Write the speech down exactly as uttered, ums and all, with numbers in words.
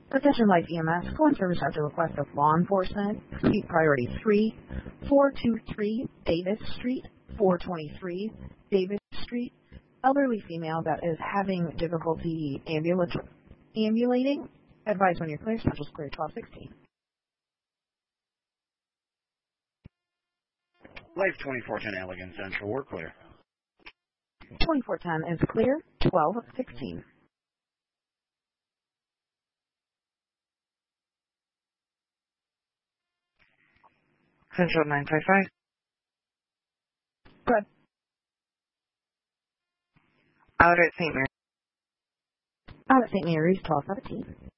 Attention Life E M S, call and service at the request of law enforcement. Suite priority three, four two three Davis Street, four twenty-three Davis Street. Elderly female that is having difficulty ambulat- ambulating. Advise when you're clear, Central Square twelve sixteen. Life twenty-four ten Allegan Central, we're clear. twenty-four ten is clear, twelve sixteen. Central nine five five. Good. Out at Saint Mary. Out at Saint Mary's twelve seventeen.